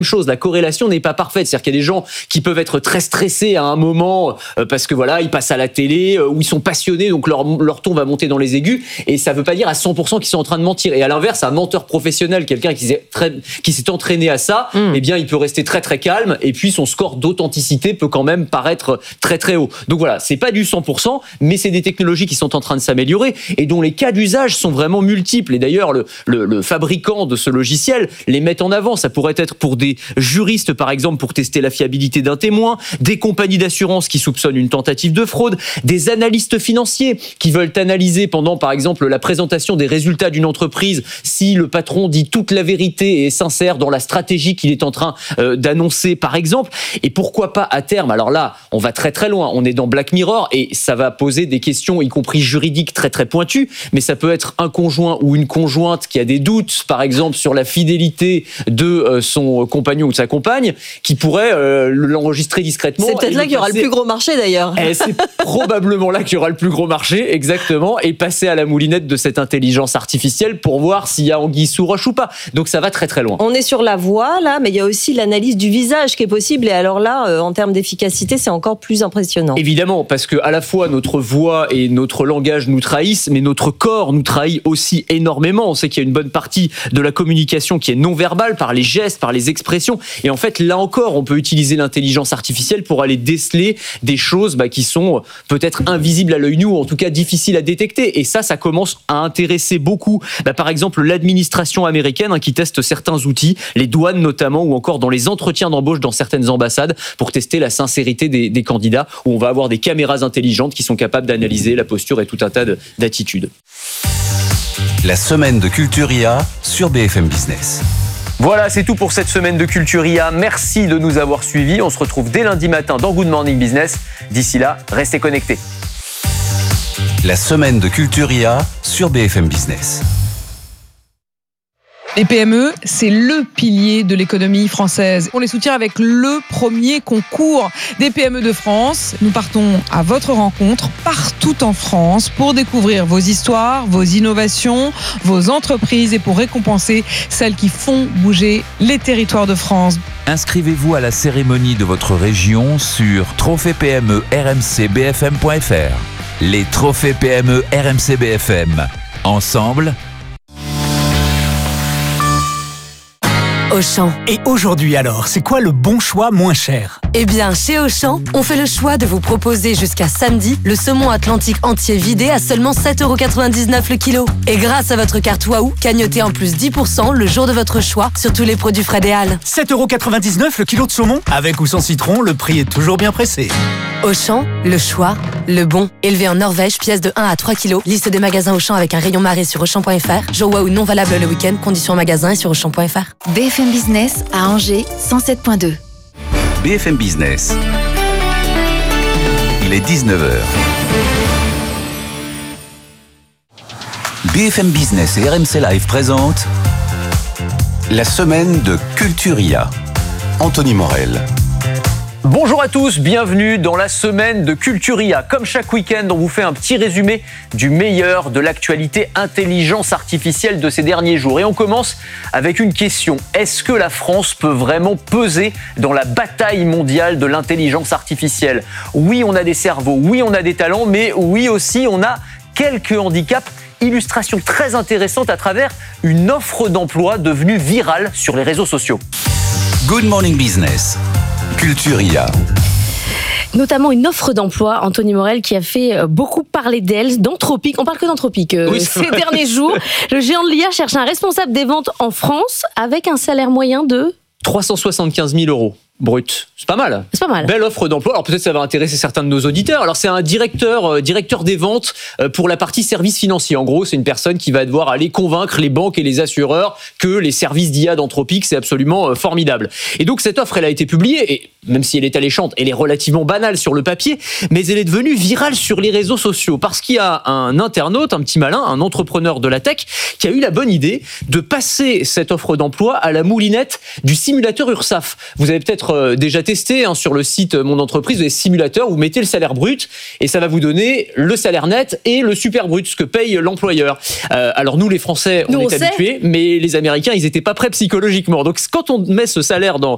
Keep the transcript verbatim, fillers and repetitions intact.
chose, la corrélation n'est pas parfaite. C'est-à-dire qu'il y a des gens qui peuvent être très stressés à un moment euh, parce que voilà, ils passent à la télé euh, où ils sont passionnés, donc leur, leur ton va monter dans les aigus, et ça veut pas dire à cent pour cent qu'ils sont en train de mentir. Et à l'inverse, un menteur professionnel, quelqu'un qui s'est, très, qui s'est entraîné à ça, mmh. eh bien, il peut rester très très calme, et puis son score d'authenticité peut quand même paraître très très haut. Donc voilà, c'est pas du cent pour cent, mais c'est des technologies qui sont en train de s'améliorer et dont les cas d'usage sont vraiment multiples. Et d'ailleurs, le, le, le fabricant de ce logiciel les met en avant. Ça pourrait être pour des juristes, par exemple, pour tester la fiabilité d'un témoin, des compagnies d'assurance qui soupçonnent une tentative de fraude, des analystes financiers qui veulent analyser pendant, par exemple, la présentation des résultats d'une entreprise si le patron dit toute la vérité et est sincère dans la stratégie qu'il est en train euh, d'annoncer, par exemple. Et pourquoi pas à terme, alors là, on va très très loin, on est dans Black Mirror et ça va poser des questions, y compris juridiques, très très pointues, mais ça peut être un conjoint ou une conjointe qui a des doutes, par exemple, sur la fidélité de euh, son compagnon ou de sa compagne, qui pourrait euh, l'enregistrer discrètement. C'est peut-être là qu'il y aura le plus gros marché d'ailleurs. Et c'est probablement là qu'il y aura le plus gros marché, exactement, et passer à la moulinette de cette intelligence artificielle pour voir s'il y a anguille sous roche ou pas. Donc ça va très très loin. On est sur la voix là, mais il y a aussi l'analyse du visage qui est possible, et alors là, euh, en termes d'efficacité, c'est encore plus impressionnant. Évidemment, parce que à la fois notre voix et notre langage nous trahissent, mais notre corps nous trahit aussi énormément. On sait qu'il y a une bonne partie de la communication qui est non verbale, par les gestes, par les expressions. Et en fait, là encore, on peut utiliser l'intelligence artificielle pour aller déceler des choses bah, qui sont peut-être invisibles à l'œil nu, ou en tout cas difficiles à détecter. Et ça, ça commence à intéresser beaucoup, bah, par exemple, l'administration américaine hein, qui teste certains outils, les douanes notamment, ou encore dans les entretiens d'embauche dans certaines ambassades, pour tester la sincérité des, des candidats, où on va avoir des caméras intelligentes qui sont capables d'analyser la posture et tout un tas de, d'attitudes. La semaine de Culturia sur B F M Business. Voilà, c'est tout pour cette semaine de Culturia. Merci de nous avoir suivis. On se retrouve dès lundi matin dans Good Morning Business. D'ici là, restez connectés. La semaine de Culturia sur B F M Business. Les P M E, c'est le pilier de l'économie française. On les soutient avec le premier concours des P M E de France. Nous partons à votre rencontre partout en France pour découvrir vos histoires, vos innovations, vos entreprises et pour récompenser celles qui font bouger les territoires de France. Inscrivez-vous à la cérémonie de votre région sur trophée P M E R M C B F M point F R. Les trophées P M E R M C B F M. Ensemble, Auchan. Et aujourd'hui alors, c'est quoi le bon choix moins cher ? Eh bien, chez Auchan, on fait le choix de vous proposer jusqu'à samedi le saumon atlantique entier vidé à seulement sept euros quatre-vingt-dix-neuf le kilo. Et grâce à votre carte Waouh, cagnotez en plus dix pour cent le jour de votre choix sur tous les produits frais des Halles. sept euros quatre-vingt-dix-neuf le kilo de saumon ? Avec ou sans citron, le prix est toujours bien pressé. Auchan, le choix, le bon. Élevé en Norvège, pièce de un à trois kilos. Liste des magasins Auchan avec un rayon marée sur Auchan point F R. Jour Waouh non valable le week-end. Conditions en magasin et sur Auchan point F R. B F M Business à Angers, cent sept point deux. B F M Business. Il est dix-neuf heures. B F M Business et R M C Live présentent la semaine de Culturia. Anthony Morel. Bonjour à tous, bienvenue dans la semaine de Culturia. Comme chaque week-end, on vous fait un petit résumé du meilleur de l'actualité intelligence artificielle de ces derniers jours. Et on commence avec une question. Est-ce que la France peut vraiment peser dans la bataille mondiale de l'intelligence artificielle ? Oui, on a des cerveaux, oui, on a des talents, mais oui aussi, on a quelques handicaps. Illustration très intéressante à travers une offre d'emploi devenue virale sur les réseaux sociaux. Good Morning Business. Culturia. Notamment une offre d'emploi, Anthony Morel, qui a fait beaucoup parler d'elle, d'Anthropic. On parle que d'Anthropic euh, oui, ces derniers jours. Le géant de l'I A cherche un responsable des ventes en France avec un salaire moyen de trois cent soixante-quinze mille euros. Brut. C'est pas mal. C'est pas mal. Belle offre d'emploi. Alors peut-être ça va intéresser certains de nos auditeurs. Alors c'est un directeur, euh, directeur des ventes euh, pour la partie services financiers. En gros, c'est une personne qui va devoir aller convaincre les banques et les assureurs que les services d'I A d'Anthropic, c'est absolument euh, formidable. Et donc cette offre, elle a été publiée et même si elle est alléchante, elle est relativement banale sur le papier, mais elle est devenue virale sur les réseaux sociaux parce qu'il y a un internaute, un petit malin, un entrepreneur de la tech qui a eu la bonne idée de passer cette offre d'emploi à la moulinette du simulateur URSSAF. Vous avez peut-être euh, déjà testé hein, sur le site Mon Entreprise, vous avez simulateur, vous mettez le salaire brut et ça va vous donner le salaire net et le super brut, ce que paye l'employeur. Euh, alors nous les Français, on nous, est on habitués, mais les Américains, ils étaient pas prêts psychologiquement. Donc quand on met ce salaire dans